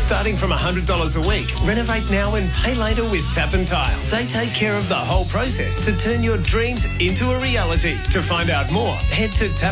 Starting from $100 a week, renovate now and pay later with Tap and Tile. They take care of the whole process to turn your dreams into a reality. To find out more, head to